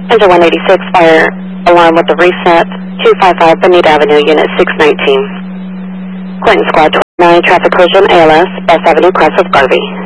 Engine 186, fire alarm with the reset, 255 Bonita Avenue, Unit 619. Clinton Squad 29, traffic collision, ALS, Best Avenue, cross of Garvey.